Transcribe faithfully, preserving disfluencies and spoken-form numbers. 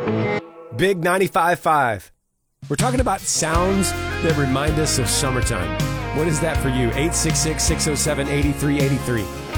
Big ninety-five point five. We're talking about sounds that remind us of summertime. What is that for you? eight six six, six oh seven, eight three eight three.